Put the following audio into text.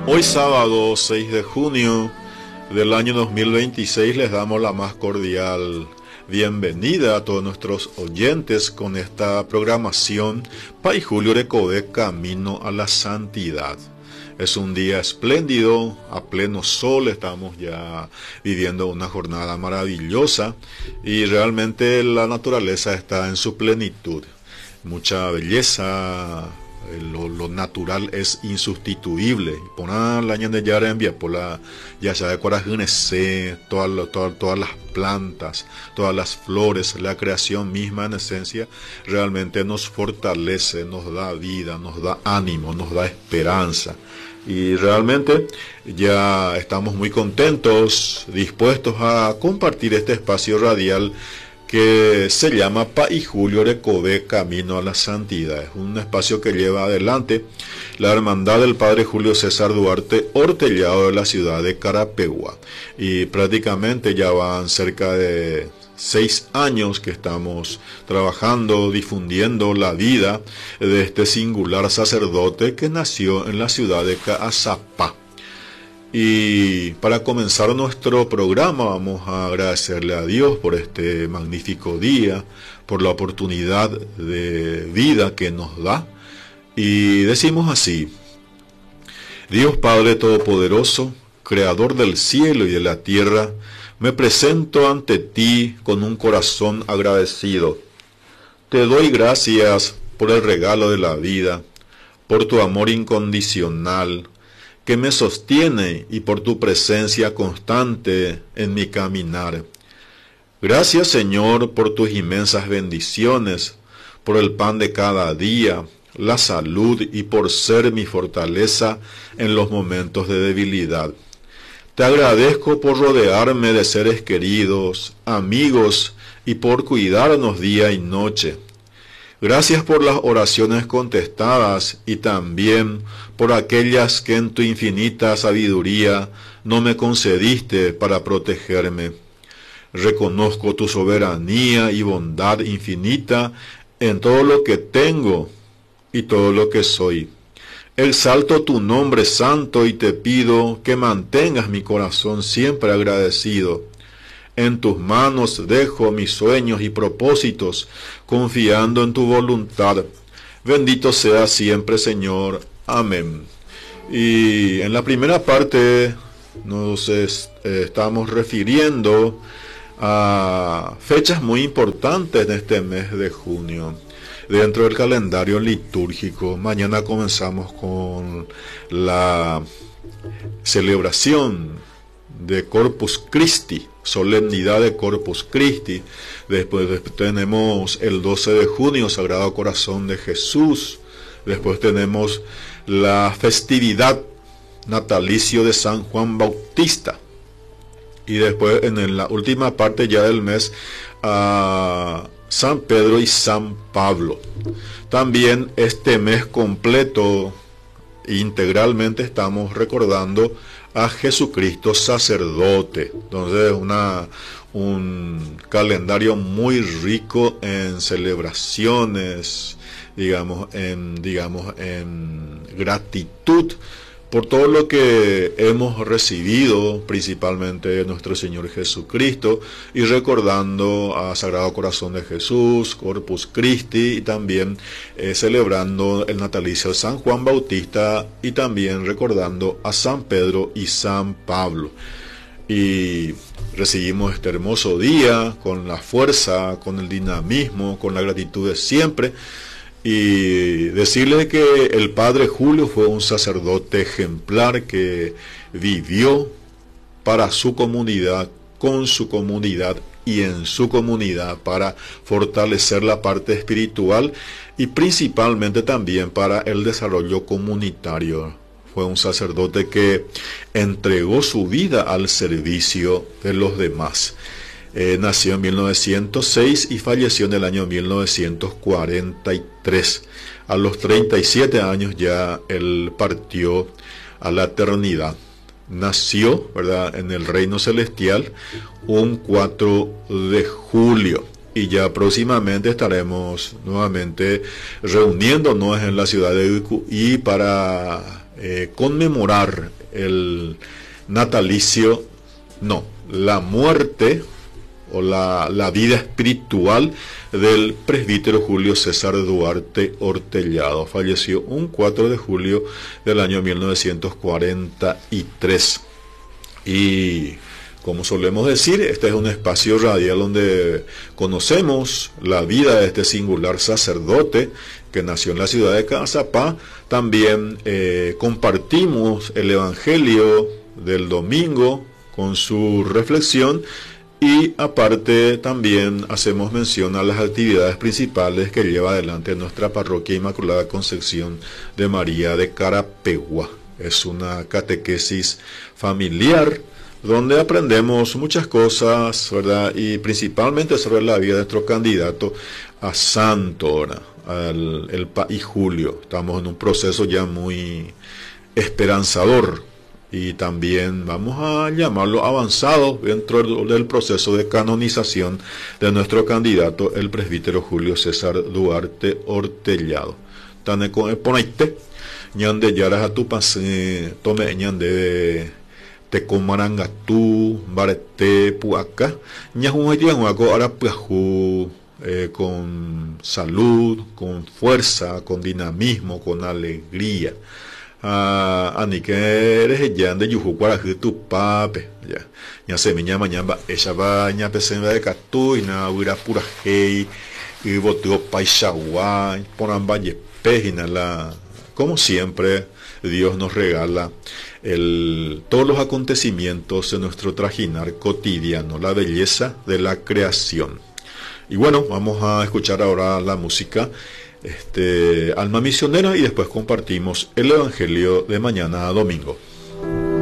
Hoy sábado 6 de junio del año 2026 les damos la más cordial bienvenida a todos nuestros oyentes con esta programación Pai Julio Recodé Camino a la Santidad. Es un día espléndido, a pleno sol, estamos ya viviendo una jornada maravillosa y realmente la naturaleza está en su plenitud. Mucha belleza. Lo natural es insustituible. Por la año de ya envía por la ya sea de Corajenese, todas las plantas, todas las flores, la creación misma en esencia realmente nos fortalece, nos da vida, nos da ánimo, nos da esperanza. Y realmente ya estamos muy contentos, dispuestos a compartir este espacio radial que se llama Pai Julio Recodé Camino a la Santidad. Es un espacio que lleva adelante la Hermandad del Padre Julio César Duarte Hortellado de la ciudad de Carapegua. Y prácticamente ya van cerca de 6 años que estamos trabajando, difundiendo la vida de este singular sacerdote que nació en la ciudad de Caazapá. Y para comenzar nuestro programa vamos a agradecerle a Dios por este magnífico día, por la oportunidad de vida que nos da. Y decimos así: Dios Padre Todopoderoso, Creador del cielo y de la tierra, me presento ante ti con un corazón agradecido. Te doy gracias por el regalo de la vida, por tu amor incondicional que me sostiene y por tu presencia constante en mi caminar. Gracias, Señor, por tus inmensas bendiciones, por el pan de cada día, la salud y por ser mi fortaleza en los momentos de debilidad. Te agradezco por rodearme de seres queridos, amigos y por cuidarnos día y noche. Gracias por las oraciones contestadas y también por aquellas que en tu infinita sabiduría no me concediste para protegerme. Reconozco tu soberanía y bondad infinita en todo lo que tengo y todo lo que soy. Exalto tu nombre santo y te pido que mantengas mi corazón siempre agradecido. En tus manos dejo mis sueños y propósitos, confiando en tu voluntad. Bendito sea siempre, Señor. Amén. Y en la primera parte nos estamos refiriendo a fechas muy importantes de este mes de junio dentro del calendario litúrgico. Mañana comenzamos con la celebración de Corpus Christi, solemnidad de Corpus Christi. Después tenemos el 12 de junio, Sagrado Corazón de Jesús. Después tenemos la festividad natalicio de San Juan Bautista. Y después en la última parte ya del mes a San Pedro y San Pablo. También este mes completo integralmente estamos recordando a Jesucristo sacerdote. Entonces un calendario muy rico en celebraciones, digamos en gratitud por todo lo que hemos recibido, principalmente de nuestro Señor Jesucristo, y recordando a Sagrado Corazón de Jesús, Corpus Christi, y también celebrando el natalicio de San Juan Bautista, y también recordando a San Pedro y San Pablo. Y recibimos este hermoso día con la fuerza, con el dinamismo, con la gratitud de siempre. Y decirle que el Padre Julio fue un sacerdote ejemplar que vivió para su comunidad, con su comunidad y en su comunidad para fortalecer la parte espiritual y principalmente también para el desarrollo comunitario. Fue un sacerdote que entregó su vida al servicio de los demás. Nació en 1906 y falleció en el año 1943. A los 37 años ya él partió a la eternidad. Nació, ¿verdad?, en el reino celestial un 4 de julio. Y ya próximamente estaremos nuevamente reuniéndonos en la ciudad de Ucuí para conmemorar el natalicio, no, la muerte o la vida espiritual del presbítero Julio César Duarte Hortellado. Falleció un 4 de julio del año 1943. Y como solemos decir, este es un espacio radial donde conocemos la vida de este singular sacerdote que nació en la ciudad de Cazapá. También compartimos el Evangelio del domingo con su reflexión, y aparte también hacemos mención a las actividades principales que lleva adelante nuestra parroquia Inmaculada Concepción de María de Carapegua. Es una catequesis familiar donde aprendemos muchas cosas, ¿verdad? Y principalmente sobre la vida de nuestro candidato a santo, ¿verdad? El País Julio. Estamos en un proceso ya muy esperanzador, y también vamos a llamarlo avanzado dentro del proceso de canonización de nuestro candidato, el presbítero Julio César Duarte Hortellado. Tane con ponaite ñande yaras a tu pase tome ñande te comarangatu barete puaca ñajuaitianguaco arapiaju, con salud, con fuerza, con dinamismo, con alegría. Ani que eres ya de yujucuara tu pape ya se me llama ñamba ella va ña pesenda de catu y na huira pura hey y boteo paisagua ponan valle pejina la, como siempre Dios nos regala todos los acontecimientos de nuestro trajinar cotidiano, la belleza de la creación. Y bueno, vamos a escuchar ahora la música Alma Misionera, y después compartimos el Evangelio de mañana a domingo.